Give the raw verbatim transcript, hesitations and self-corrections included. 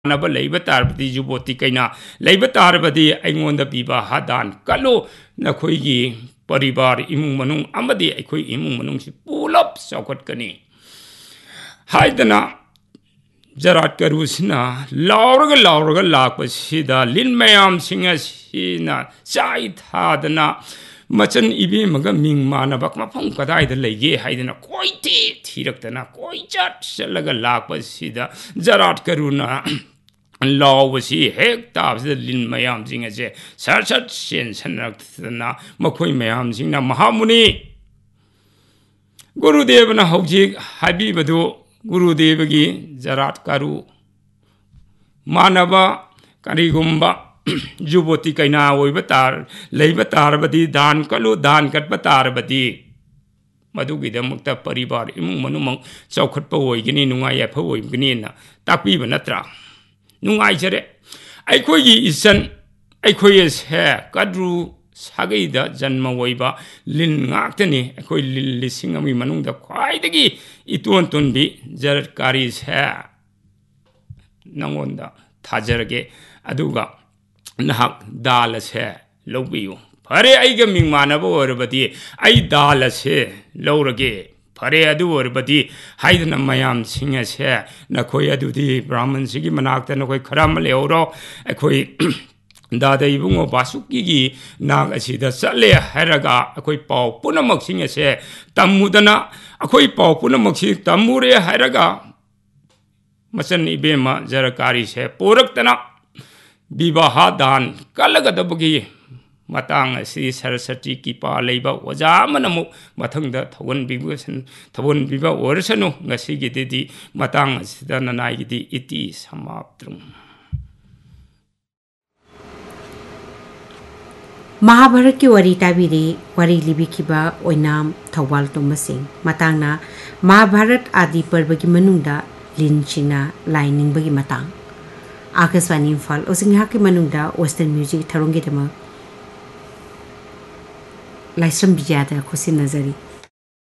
नब लेब तारबदी जुबोती कैना लेब तारबदी अइंगोंदा पीबा हादान कलो नखोइगी परिवार इमुंग मनुंग अमदी अखोइ इमुंग मनुंग सि पुलप चौखटकनी हाइदना जराट करूसिना लाउरग लाउरग लाकपसिदा लिन मयाम सिंह सिना चाइ थादना मचन इबे मग मिंग मानबक मफम कदाइदा लेगे हाइदना कोइती थीरक्तना कोइ चट चलगा लाकपसिदा जराट करूना लावसी हेक ताबसे लिन मयाम सिंह से सर सर सेन सनरक्तना मखोइ मयाम सिंह महामुनि गुरुदेवना हौजिक हाबिबदु गुरुदेवगी जराट करू मानवा करिगुम्बा जुबोती कैना ओइब तार लेब तारबदी दान कलु दान कटब तारबदी मदुगिदमक्त परिवार इमुंग मनुमंग चौखटप ओइगनी नुंगाय याफ ओइगनीना ताकपीब नत्रा नुंगाइजरे अइखोइगी इसन अइखोइसे कद्रु सागैदा जन्म ओइबा लिन ngaktani अइखोइ लिन लिसिंग अमी मनुंगदा ख्वाइदगी इतोन तुनबी जरकारी से नंगोंदा थाजरगे अदुगा नहक दाल से लौबियो फरे अइगा मिंग मानब ओरबदी अइ दाल से लौरगे फरे अदु ओरबदी हाइदना मयाम सिंह से नखोइ अदुदी ब्राह्मण सिगी मनाक्ता नखोइ खराम लेओरो अइखोइ दादा इबुंगो बासुकी नाग असिदा चले हैरगा अखोइ पाव पुनमक सिंह से तमुदना अखोइ पाव पुनमक सि तमुरे हैरगा मचन इबेमा जरकारी से पोरक्तना विवाह दान कलगदबगी मतंग असि सरस्वती की पा लेबा ओजा मनमु मथंगदा थवन बिबसन थवन बिबा ओरसनु ngasigiदि मतंग असिदा ननाइगिदि इति समाप्तुम महाभारत की वरी ताबिरे वरी लिबिखिबा ओइनाम थौवाल तोमसिंग मतांगना महाभारत आदि पर्व की मनुंगदा लिनचिना लाइनिंगबगी मतांग आकाशवाणी इम्फाल ओसिंगहा के मनुंगदा वेस्टर्न म्यूजिक थरोंगे दमा लाइसम बिजादा खुशी नजरी।